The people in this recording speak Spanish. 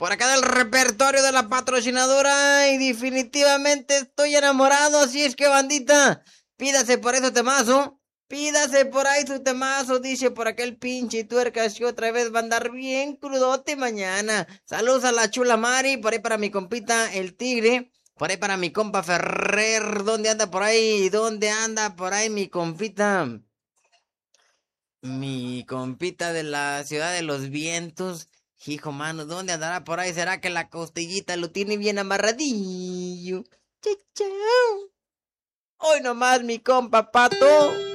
Por acá del repertorio de la patrocinadora y definitivamente estoy enamorado, así es que bandita, pídase por eso temazo. Pídase por ahí su temazo, dice por aquel pinche tuercas que otra vez va a andar bien crudote mañana. Saludos a la chula Mari, por ahí para mi compita el Tigre, por ahí para mi compa Ferrer, ¿dónde anda por ahí? ¿Dónde anda por ahí mi compita? Mi compita de la ciudad de los vientos. Hijo mano, ¿dónde andará por ahí? ¿Será que la costillita lo tiene bien amarradillo? Chao. Hoy nomás mi compa Pato.